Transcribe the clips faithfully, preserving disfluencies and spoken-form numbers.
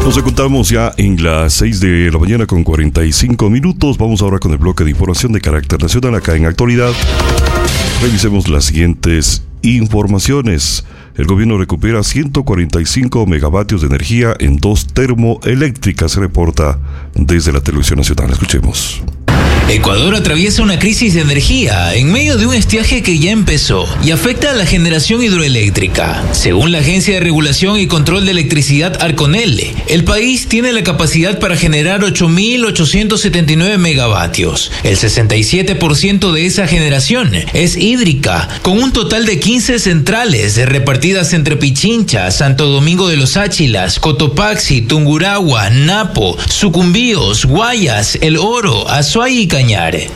Nos encontramos ya en las seis de la mañana con cuarenta y cinco minutos. Vamos ahora con el bloque de información de carácter nacional acá en Actualidad. Revisemos las siguientes informaciones. El gobierno recupera ciento cuarenta y cinco megavatios de energía en dos termoeléctricas, se reporta desde la Televisión Nacional. Escuchemos. Ecuador atraviesa una crisis de energía en medio de un estiaje que ya empezó y afecta a la generación hidroeléctrica. Según la Agencia de Regulación y Control de Electricidad Arconel, el país tiene la capacidad para generar ocho mil ochocientos setenta y nueve megavatios. El sesenta y siete por ciento de esa generación es hídrica, con un total de quince centrales repartidas entre Pichincha, Santo Domingo de los Áchilas, Cotopaxi, Tungurahua, Napo, Sucumbíos, Guayas, El Oro, Azuay y Cañare.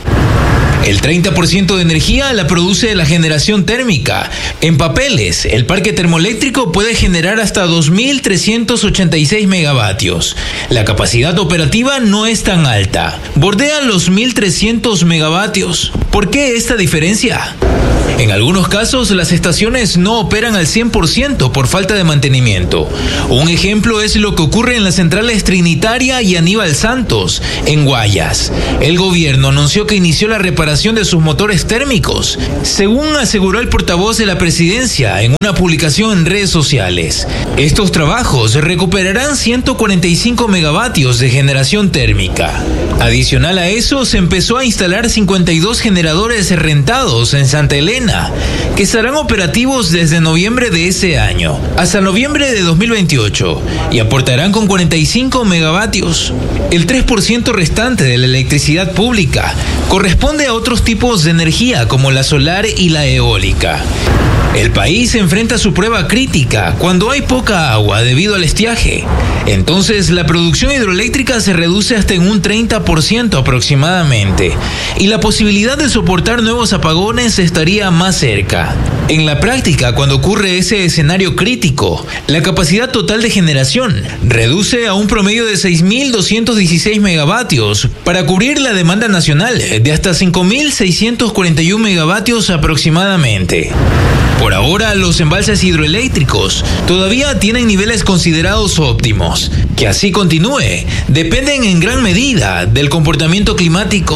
El treinta por ciento de energía la produce la generación térmica. En Papeles, el parque termoeléctrico puede generar hasta dos mil trescientos ochenta y seis megavatios. La capacidad operativa no es tan alta. Bordea los mil trescientos megavatios. ¿Por qué esta diferencia? En algunos casos, las estaciones no operan al cien por ciento por falta de mantenimiento. Un ejemplo es lo que ocurre en las centrales Trinitaria y Aníbal Santos, en Guayas. El gobierno anunció que inició la reparación de sus motores térmicos, según aseguró el portavoz de la presidencia en una publicación en redes sociales. Estos trabajos recuperarán ciento cuarenta y cinco megavatios de generación térmica. Adicional a eso, se empezó a instalar cincuenta y dos generadores rentados en Santa Elena, que estarán operativos desde noviembre de ese año hasta noviembre de dos mil veintiocho y aportarán con cuarenta y cinco megavatios. El tres por ciento restante de la electricidad pública corresponde a otros tipos de energía como la solar y la eólica. El país enfrenta su prueba crítica cuando hay poca agua debido al estiaje. Entonces, la producción hidroeléctrica se reduce hasta en un treinta por ciento aproximadamente, y la posibilidad de soportar nuevos apagones estaría más cerca. En la práctica, cuando ocurre ese escenario crítico, la capacidad total de generación reduce a un promedio de seis mil doscientos dieciséis megavatios para cubrir la demanda nacional de hasta cinco mil seiscientos cuarenta y uno megavatios aproximadamente. Por ahora, los embalses hidroeléctricos todavía tienen niveles considerados óptimos. Que así continúe dependen en gran medida del comportamiento climático.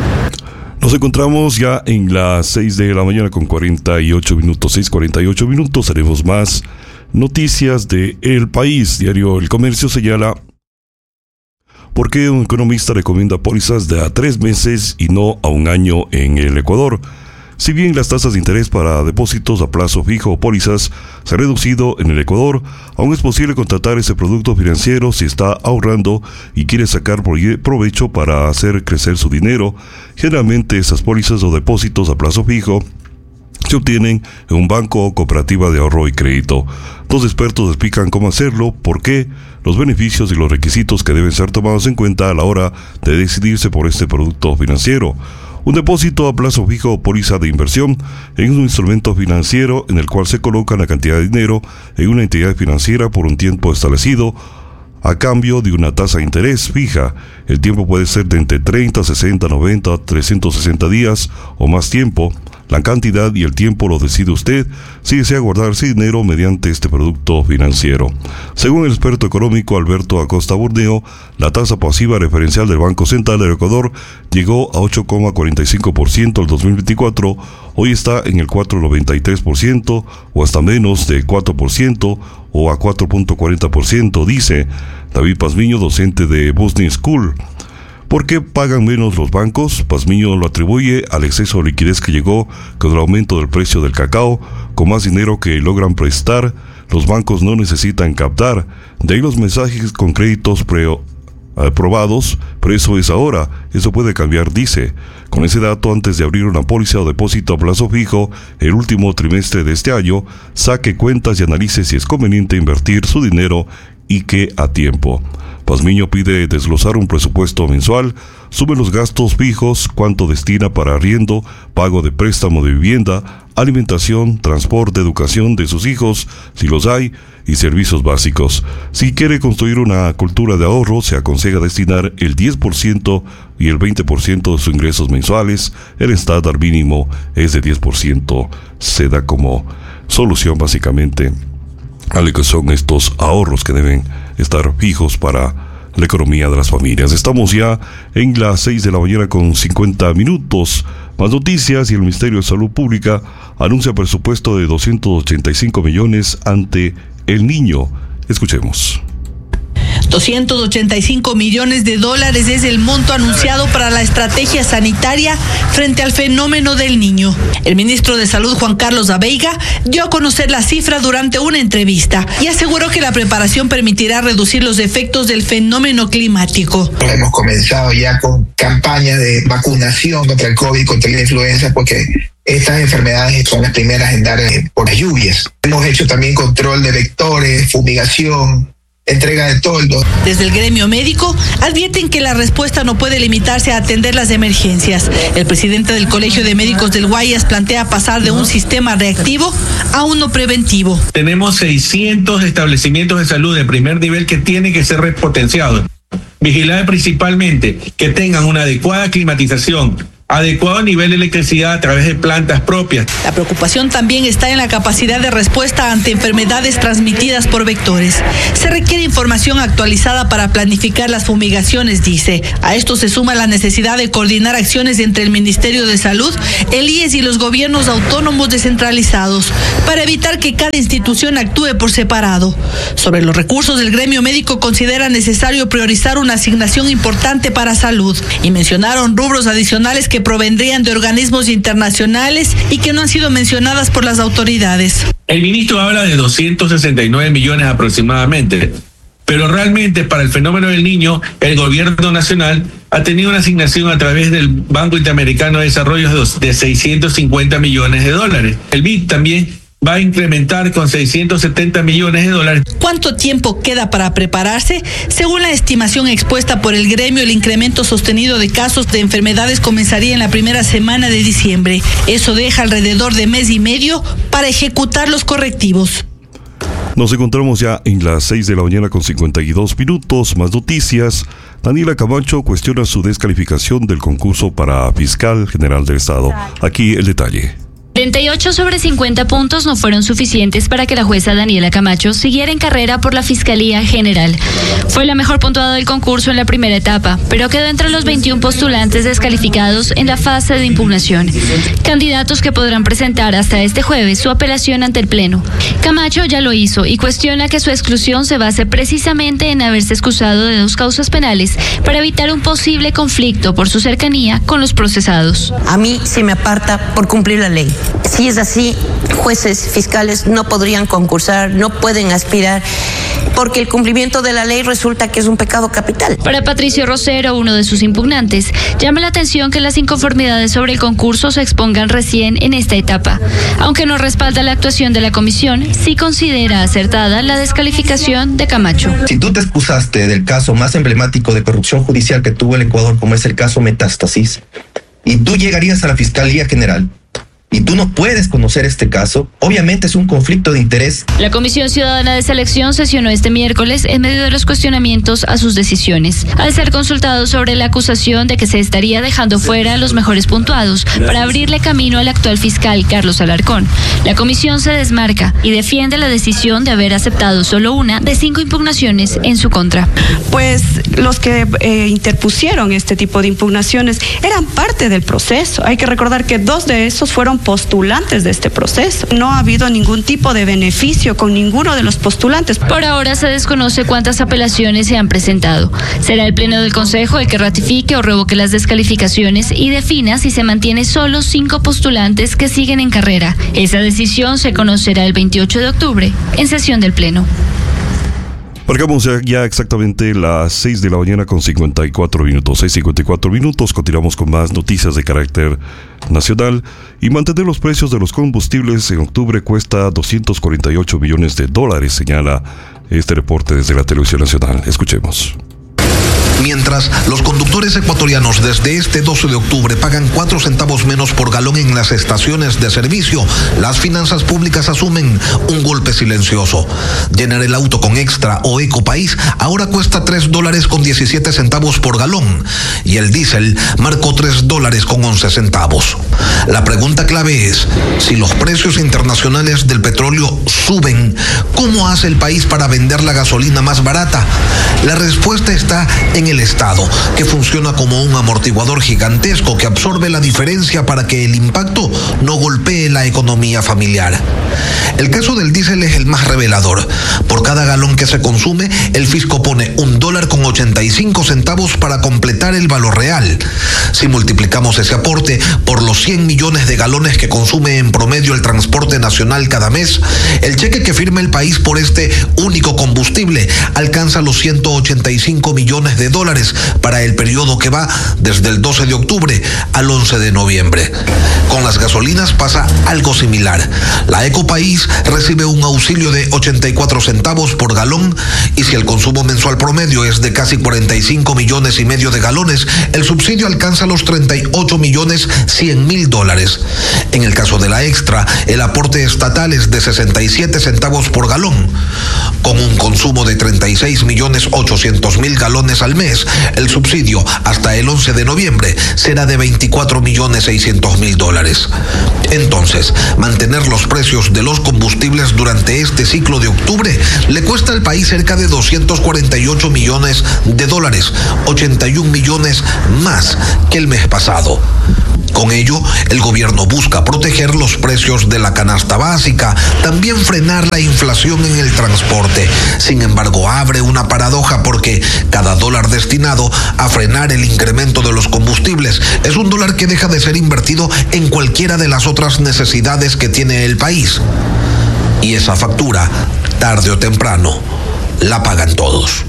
Nos encontramos ya en las seis de la mañana con cuarenta y ocho minutos, seis cuarenta y ocho minutos. Tenemos más noticias de El País. Diario El Comercio señala: ¿por qué un economista recomienda pólizas de a tres meses y no a un año en el Ecuador? Si bien las tasas de interés para depósitos a plazo fijo o pólizas se han reducido en el Ecuador, aún es posible contratar ese producto financiero si está ahorrando y quiere sacar provecho para hacer crecer su dinero. Generalmente esas pólizas o depósitos a plazo fijo se obtienen en un banco o cooperativa de ahorro y crédito. Dos expertos explican cómo hacerlo, por qué, los beneficios y los requisitos que deben ser tomados en cuenta a la hora de decidirse por este producto financiero. Un depósito a plazo fijo o póliza de inversión es un instrumento financiero en el cual se coloca una cantidad de dinero en una entidad financiera por un tiempo establecido a cambio de una tasa de interés fija. El tiempo puede ser de entre treinta, sesenta, noventa, trescientos sesenta días o más tiempo. La cantidad y el tiempo lo decide usted si desea guardar ese dinero mediante este producto financiero. Según el experto económico Alberto Acosta Burneo, la tasa pasiva referencial del Banco Central del Ecuador llegó a ocho coma cuarenta y cinco por ciento el dos mil veinticuatro, hoy está en el cuatro coma noventa y tres por ciento o hasta menos de cuatro por ciento o a cuatro coma cuarenta por ciento, dice David Pazmiño, docente de Business School. ¿Por qué pagan menos los bancos? Pazmiño lo atribuye al exceso de liquidez que llegó con el aumento del precio del cacao. Con más dinero que logran prestar, los bancos no necesitan captar. De ahí los mensajes con créditos preaprobados, pero eso es ahora, eso puede cambiar, dice. Con ese dato, antes de abrir una póliza o depósito a plazo fijo, el último trimestre de este año, saque cuentas y analice si es conveniente invertir su dinero y que a tiempo. Pazmiño pide desglosar un presupuesto mensual, sume los gastos fijos, cuánto destina para arriendo, pago de préstamo de vivienda, alimentación, transporte, educación de sus hijos, si los hay, y servicios básicos. Si quiere construir una cultura de ahorro, se aconseja destinar el diez por ciento y el veinte por ciento de sus ingresos mensuales. El estándar mínimo es de diez por ciento. Se da como solución básicamente a lo que son estos ahorros que deben estar fijos para la economía de las familias. Estamos ya en las seis de la mañana con cincuenta minutos. Más noticias, y el Ministerio de Salud Pública anuncia presupuesto de doscientos ochenta y cinco millones ante el niño. Escuchemos. doscientos ochenta y cinco millones de dólares es el monto anunciado para la estrategia sanitaria frente al fenómeno del niño. El ministro de Salud, Juan Carlos Abeiga, dio a conocer la cifra durante una entrevista y aseguró que la preparación permitirá reducir los efectos del fenómeno climático. Hemos comenzado ya con campañas de vacunación contra el COVID, contra la influenza, porque estas enfermedades son las primeras en dar por las lluvias. Hemos hecho también control de vectores, fumigación, entrega de toldos. Desde el gremio médico advierten que la respuesta no puede limitarse a atender las emergencias. El presidente del Colegio de Médicos del Guayas plantea pasar de un sistema reactivo a uno preventivo. Tenemos seiscientos establecimientos de salud de primer nivel que tienen que ser repotenciados. Vigilar principalmente que tengan una adecuada climatización, adecuado nivel de electricidad a través de plantas propias. La preocupación también está en la capacidad de respuesta ante enfermedades transmitidas por vectores. Se requiere información actualizada para planificar las fumigaciones, dice. A esto se suma la necesidad de coordinar acciones entre el Ministerio de Salud, el I E S y los gobiernos autónomos descentralizados para evitar que cada institución actúe por separado. Sobre los recursos, el gremio médico considera necesario priorizar una asignación importante para salud y mencionaron rubros adicionales que que provendrían de organismos internacionales y que no han sido mencionadas por las autoridades. El ministro habla de doscientos sesenta y nueve millones aproximadamente, pero realmente para el fenómeno del niño, el gobierno nacional ha tenido una asignación a través del Banco Interamericano de Desarrollo de seiscientos cincuenta millones de dólares. El B I D también va a incrementar con seiscientos setenta millones de dólares. ¿Cuánto tiempo queda para prepararse? Según la estimación expuesta por el gremio, el incremento sostenido de casos de enfermedades comenzaría en la primera semana de diciembre. Eso deja alrededor de mes y medio para ejecutar los correctivos. Nos encontramos ya en las seis de la mañana con cincuenta y dos minutos. Más noticias. Daniela Camacho cuestiona su descalificación del concurso para fiscal general del Estado. Aquí el detalle. treinta y ocho sobre cincuenta puntos no fueron suficientes para que la jueza Daniela Camacho siguiera en carrera por la Fiscalía General. Fue la mejor puntuada del concurso en la primera etapa, pero quedó entre los veintiún postulantes descalificados en la fase de impugnación. Candidatos que podrán presentar hasta este jueves su apelación ante el Pleno. Camacho ya lo hizo y cuestiona que su exclusión se base precisamente en haberse excusado de dos causas penales para evitar un posible conflicto por su cercanía con los procesados. A mí se me aparta por cumplir la ley. Si es así, jueces fiscales no podrían concursar, no pueden aspirar, porque el cumplimiento de la ley resulta que es un pecado capital. Para Patricio Rosero, uno de sus impugnantes, llama la atención que las inconformidades sobre el concurso se expongan recién en esta etapa. Aunque no respalda la actuación de la comisión, sí considera acertada la descalificación de Camacho. Si tú te excusaste del caso más emblemático de corrupción judicial que tuvo el Ecuador, como es el caso Metástasis, y tú llegarías a la Fiscalía General, y tú no puedes conocer este caso, obviamente es un conflicto de interés. La Comisión Ciudadana de Selección sesionó este miércoles en medio de los cuestionamientos a sus decisiones, al ser consultado sobre la acusación de que se estaría dejando fuera a los mejores puntuados para abrirle camino al actual fiscal Carlos Alarcón. La comisión se desmarca y defiende la decisión de haber aceptado solo una de cinco impugnaciones en su contra. Pues los que eh, interpusieron este tipo de impugnaciones eran parte del proceso. Hay que recordar que dos de esos fueron postulantes de este proceso. No ha habido ningún tipo de beneficio con ninguno de los postulantes. Por ahora se desconoce cuántas apelaciones se han presentado. Será el Pleno del Consejo el que ratifique o revoque las descalificaciones y defina si se mantiene solo cinco postulantes que siguen en carrera. Esa decisión se conocerá el veintiocho de octubre en sesión del Pleno. Marcamos ya exactamente las seis de la mañana con cincuenta y cuatro minutos. seis cincuenta y cuatro minutos. Continuamos con más noticias de carácter nacional. Y mantener los precios de los combustibles en octubre cuesta doscientos cuarenta y ocho millones de dólares, señala este reporte desde la Televisión Nacional. Escuchemos. Mientras, los conductores ecuatorianos desde este doce de octubre pagan cuatro centavos menos por galón en las estaciones de servicio, las finanzas públicas asumen un golpe silencioso. Llenar el auto con Extra o Ecopaís ahora cuesta tres dólares con diecisiete centavos por galón y el diésel marcó tres dólares con once centavos. La pregunta clave es, si los precios internacionales del petróleo suben, ¿cómo hace el país para vender la gasolina más barata? La respuesta está en el Estado, que funciona como un amortiguador gigantesco que absorbe la diferencia para que el impacto no golpee la economía familiar. El caso del diésel es el más revelador. Por cada galón que se consume, el fisco pone un dólar con ochenta y cinco centavos para completar el valor real. Si multiplicamos ese aporte por los cien millones de galones que consume en promedio el transporte nacional cada mes, el cheque que firma el país por este único combustible alcanza los ciento ochenta y cinco millones de dólares para el periodo que va desde el doce de octubre al once de noviembre. Con las gasolinas pasa algo similar. La Ecopaís recibe un auxilio de ochenta y cuatro centavos por galón y si el consumo mensual promedio es de casi cuarenta y cinco millones y medio de galones, el subsidio alcanza los treinta y ocho millones cien mil dólares. En el caso de la Extra, el aporte estatal es de sesenta y siete centavos por galón. Con un consumo de treinta y seis millones ochocientos mil galones al mes, el subsidio hasta el once de noviembre será de veinticuatro millones seiscientos mil dólares. Entonces, mantener los precios de los combustibles durante este ciclo de octubre le cuesta al país cerca de doscientos cuarenta y ocho millones de dólares, ochenta y un millones más que el mes pasado. Con ello, el gobierno busca proteger los precios de la canasta básica, también frenar la inflación en el transporte. Sin embargo, abre una paradoja porque cada dólar destinado a frenar el incremento de los combustibles es un dólar que deja de ser invertido en cualquiera de las otras necesidades que tiene el país. Y esa factura, tarde o temprano, la pagan todos.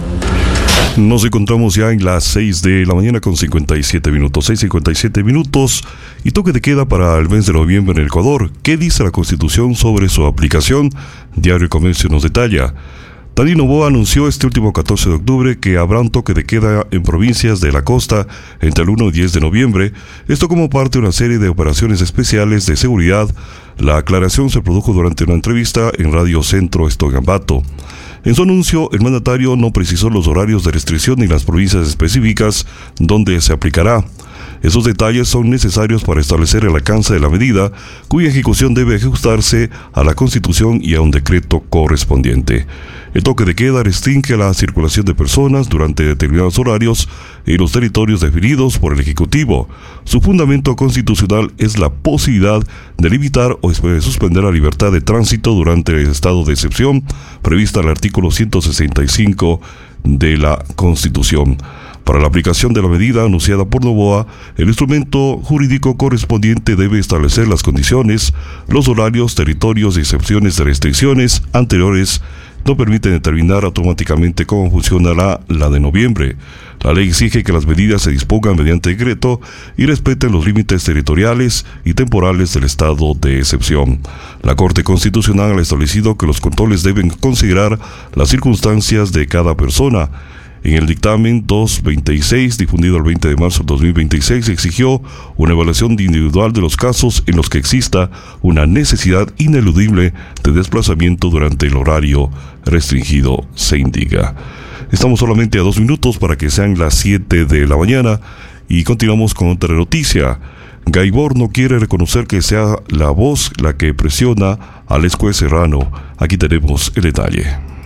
Nos encontramos ya en las seis de la mañana con cincuenta y siete minutos, seis cincuenta y siete minutos y toque de queda para el mes de noviembre en el Ecuador. ¿Qué dice la Constitución sobre su aplicación? Diario El Comercio nos detalla. Dani Noboa anunció este último catorce de octubre que habrá un toque de queda en provincias de la costa entre el uno y diez de noviembre, esto como parte de una serie de operaciones especiales de seguridad. La aclaración se produjo durante una entrevista en Radio Centro Estogambato. En su anuncio, el mandatario no precisó los horarios de restricción ni las provincias específicas donde se aplicará. Esos detalles son necesarios para establecer el alcance de la medida, cuya ejecución debe ajustarse a la Constitución y a un decreto correspondiente. El toque de queda restringe la circulación de personas durante determinados horarios en los territorios definidos por el Ejecutivo. Su fundamento constitucional es la posibilidad de limitar o suspender la libertad de tránsito durante el estado de excepción prevista en el artículo ciento sesenta y cinco de la Constitución. Para la aplicación de la medida anunciada por Noboa, el instrumento jurídico correspondiente debe establecer las condiciones, los horarios, territorios y excepciones de restricciones anteriores. No permiten determinar automáticamente cómo funcionará la de noviembre. La ley exige que las medidas se dispongan mediante decreto y respeten los límites territoriales y temporales del estado de excepción. La Corte Constitucional ha establecido que los controles deben considerar las circunstancias de cada persona. En el dictamen doscientos veintiséis, difundido el veinte de marzo de dos mil veintiséis, exigió una evaluación individual de los casos en los que exista una necesidad ineludible de desplazamiento durante el horario restringido, se indica. Estamos solamente a dos minutos para que sean las siete de la mañana y continuamos con otra noticia. Gaibor no quiere reconocer que sea la voz la que presiona al ex juez Serrano. Aquí tenemos el detalle.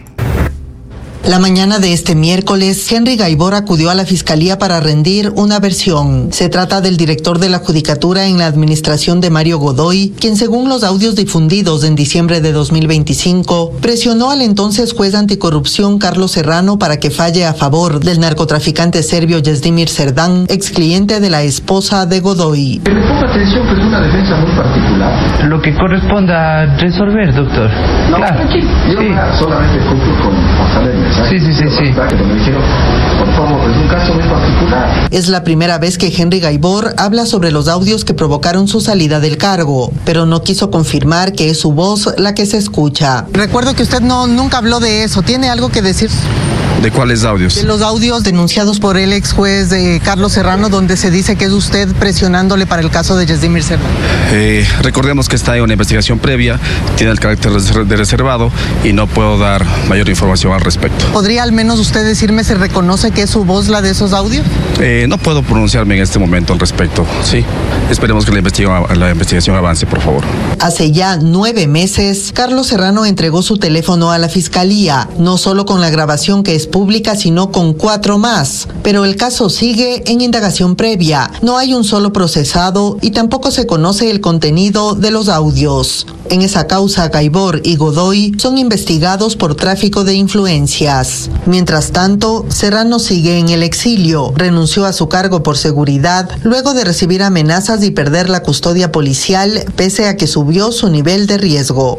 La mañana de este miércoles, Henry Gaibor acudió a la Fiscalía para rendir una versión. Se trata del director de la Judicatura en la administración de Mario Godoy, quien según los audios difundidos en diciembre de dos mil veinticinco, presionó al entonces juez anticorrupción Carlos Serrano para que falle a favor del narcotraficante serbio Jasdimir Serdán, ex cliente de la esposa de Godoy. Le pongo atención que es una defensa muy particular. Lo que corresponda resolver, doctor. No, claro. Tranquilo. Yo sí. solamente cumplo con pasarle. Sí, sí, sí, sí. Por favor, es un caso muy particular. Es la primera vez que Henry Gaibor habla sobre los audios que provocaron su salida del cargo, pero no quiso confirmar que es su voz la que se escucha. Recuerdo que usted no nunca habló de eso. ¿Tiene algo que decir? ¿De cuáles audios? De los audios denunciados por el ex juez eh, Carlos Serrano, donde se dice que es usted presionándole para el caso de Yasdimir Serrano. Eh, recordemos que está en una investigación previa, tiene el carácter de reservado y no puedo dar mayor información al respecto. ¿Podría al menos usted decirme si reconoce que es su voz la de esos audios? Eh, no puedo pronunciarme en este momento al respecto, sí. Esperemos que la investigación, la investigación avance, por favor. Hace ya nueve meses, Carlos Serrano entregó su teléfono a la Fiscalía, no solo con la grabación que es pública, sino con cuatro más. Pero el caso sigue en indagación previa. No hay un solo procesado y tampoco se conoce el contenido de los audios. En esa causa, Gaibor y Godoy son investigados por tráfico de influencias. Mientras tanto, Serrano sigue en el exilio. Renunció a su cargo por seguridad luego de recibir amenazas y perder la custodia policial, pese a que subió su nivel de riesgo.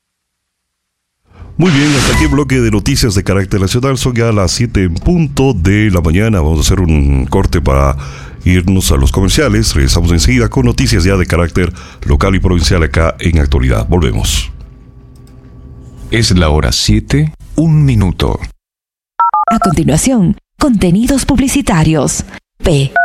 Muy bien, hasta aquí el bloque de noticias de carácter nacional. Son ya las siete en punto de la mañana. Vamos a hacer un corte para irnos a los comerciales. Regresamos enseguida con noticias ya de carácter local y provincial acá en Actualidad. Volvemos. Es la hora siete, un minuto. A continuación, contenidos publicitarios. P.